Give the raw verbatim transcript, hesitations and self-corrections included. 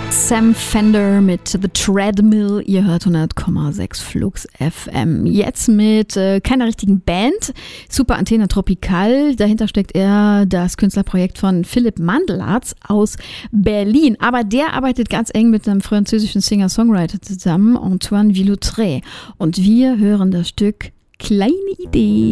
Sam Fender mit The Treadmill. Ihr hört hundert Komma sechs Flux F M. Jetzt mit äh, keiner richtigen Band. Super Antenne Tropical. Dahinter steckt eher das Künstlerprojekt von Philipp Mandelarz aus Berlin. Aber der arbeitet ganz eng mit einem französischen Singer-Songwriter zusammen, Antoine Villautré. Und wir hören das Stück Kleine Idee.